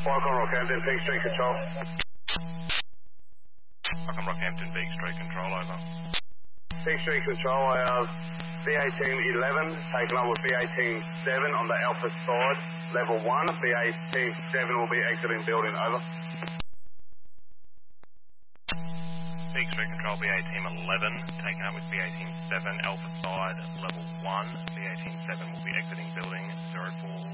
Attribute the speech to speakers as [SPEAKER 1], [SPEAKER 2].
[SPEAKER 1] Welcome Rockhampton, Peak Street Control.
[SPEAKER 2] Welcome Rockhampton, Beak Street Control, over.
[SPEAKER 1] Peak Street Control, I have BA Team 11 taken up with BA Team 7 on the Alpha side, level 1. BA Team 7 will be exiting building, over.
[SPEAKER 2] Beak Street Control, BA Team 11 taken up with BA Team 7, Alpha side, level 1. BA Team 7 will be exiting building 04.